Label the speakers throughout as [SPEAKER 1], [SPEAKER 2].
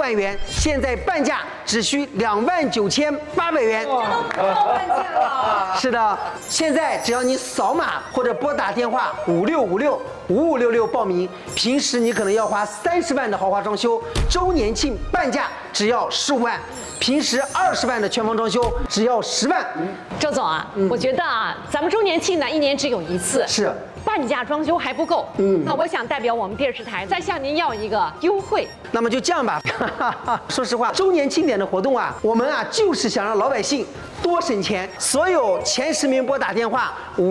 [SPEAKER 1] 万元，现在半价只需29800元。
[SPEAKER 2] 这都不到半价了。
[SPEAKER 1] 是的，现在只要你扫码或者拨打电话56565566报名，平时你可能要花30万的豪华装修，周年庆半价只要15万，平时20万的全房装修只要10万。
[SPEAKER 2] 周总啊，我觉得啊，咱们周年庆呢，1年只有一次，
[SPEAKER 1] 是。
[SPEAKER 2] 半价装修还不够，那我想代表我们电视台再向您要一个优惠。
[SPEAKER 1] 那么就这样吧，说实话，周年庆典的活动啊，我们啊就是想让老百姓多省钱。所有前10名拨打电话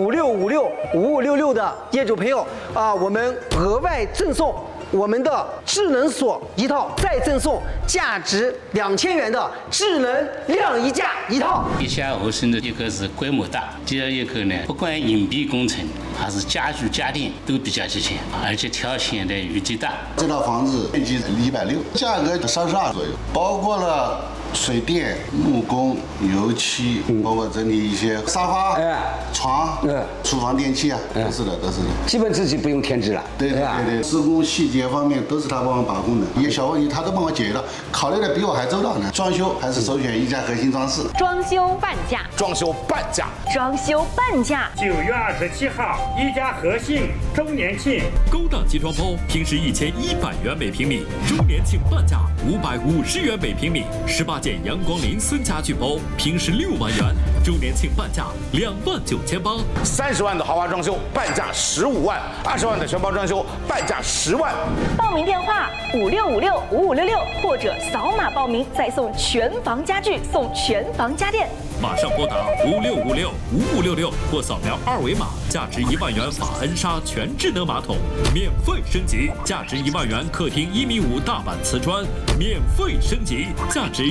[SPEAKER 1] 56565566的业主朋友啊，我们额外赠送我们的智能锁一套，再赠送价值2000元的智能晾衣架一套。
[SPEAKER 3] 地下合成的一个是规模大，第二一个呢，不管隐蔽工程还是家具家电都比较齐全，而且条件的余地大。
[SPEAKER 4] 这套房子面积160，价格32左右，包括了水电、木工、油漆，包括整理一些沙发、床、厨房电器啊，都是的。
[SPEAKER 5] 基本自己不用添置了。
[SPEAKER 4] 对，施工细节方面都是他帮我把控的，一些小问题他都帮我解决了，考虑的比我还周到呢。装修还是首选一家核心装饰。
[SPEAKER 2] 装修半价。
[SPEAKER 6] 装修半价。
[SPEAKER 7] 装修半价。
[SPEAKER 8] 9月27号，一家和信周年庆，
[SPEAKER 9] 高档集装包平时1100元每平米，周年庆半价550元每平米。18件阳光林森家具包平时6万元，周年庆半价29800。
[SPEAKER 6] 30万的豪华装修半价15万，20万的全包装修半价10万。
[SPEAKER 7] 报名电话56565566，或者扫码报名，再送全房家具，送全房家电。
[SPEAKER 9] 马上拨打56565566或扫描2维码，价值1万元法恩莎全智能马桶免费升级，价值1万元客厅1.5米大板瓷砖免费升级，价值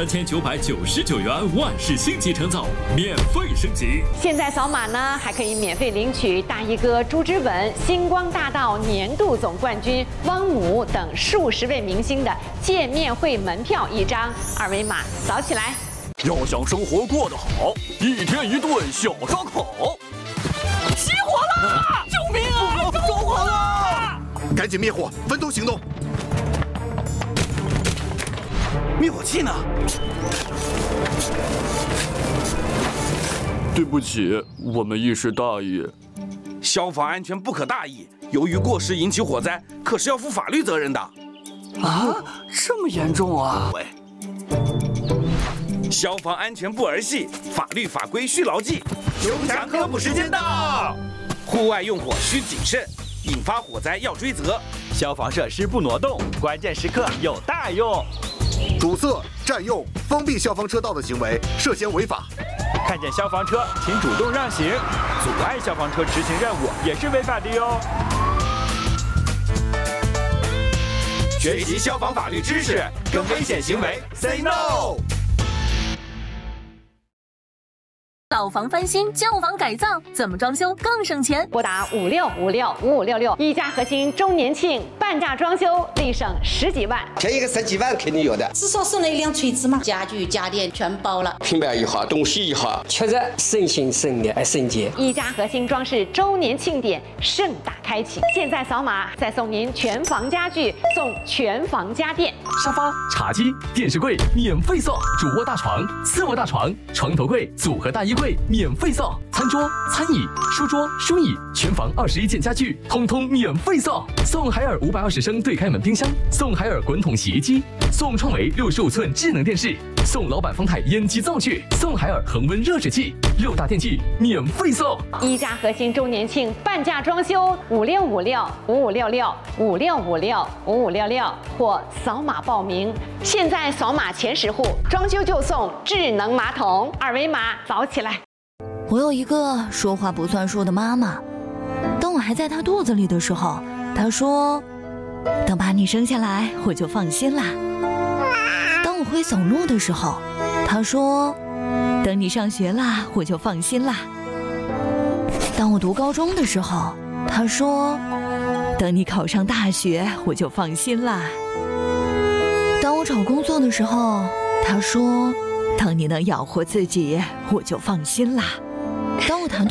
[SPEAKER 9] 13999元万氏星级承造免费升级。
[SPEAKER 2] 现在扫码呢，还可以免费领取大衣哥朱之文、星光大道年度总冠军汪姆等数十位明星的见面会门票1张，2维码扫起来。
[SPEAKER 9] 要想生活过得好，1天1顿小烧烤。
[SPEAKER 7] 起火了！救命啊！着火了！
[SPEAKER 6] 赶紧灭火，分头行动。灭火器呢？
[SPEAKER 9] 对不起，我们一时大意。
[SPEAKER 10] 消防安全不可大意，由于过失引起火灾，可是要负法律责任的。
[SPEAKER 11] 啊，这么严重啊！
[SPEAKER 10] 喂。消防安全不儿戏，法律法规需牢记。
[SPEAKER 6] 熊强科普时间到，
[SPEAKER 10] 户外用火需谨慎，引发火灾要追责。
[SPEAKER 12] 消防设施不挪动，关键时刻有大用。
[SPEAKER 6] 堵塞、占用、封闭消防车道的行为涉嫌违法。
[SPEAKER 12] 看见消防车，请主动让行，阻碍消防车执行任务也是违法的哟。
[SPEAKER 6] 学习消防法律知识，跟危险行为 say no。
[SPEAKER 7] 老房翻新，旧房改造，怎么装修更省钱？
[SPEAKER 2] 拨打56565566，一家核心周年庆半价装修，立省10几万。
[SPEAKER 5] 前一个10几万肯定有的，
[SPEAKER 13] 至少送了一辆锤子嘛，家具家电全包了，
[SPEAKER 5] 平板也好，东西也好，确实省心省力省节。
[SPEAKER 2] 一家核心装饰周年庆典盛大开启，现在扫码再送您全房家具，送全房家电，
[SPEAKER 14] 沙发、茶几、电视柜免费送，主卧大床、次卧大床、床头柜、组合大衣柜免费送，餐桌、餐椅、书桌、书椅，全房21件家具，通通免费送。送海尔520升对开门冰箱，送海尔滚筒洗衣机，送创维65寸智能电视，送老板方太烟机灶具，送海尔恒温热水器，6大电器免费送。
[SPEAKER 2] 一家核心周年庆半价装修，56565566，56565566，或扫码报名。现在扫码前10户，装修就送智能马桶，2维码扫起来。
[SPEAKER 15] 我有一个说话不算数的妈妈，当我还在她肚子里的时候，她说：“等把你生下来，我就放心啦。”当我会走路的时候，她说：“等你上学啦，我就放心啦。”当我读高中的时候，她说：“等你考上大学，我就放心啦。”当我找工作的时候，她说：“等你能养活自己，我就放心啦。”当我谈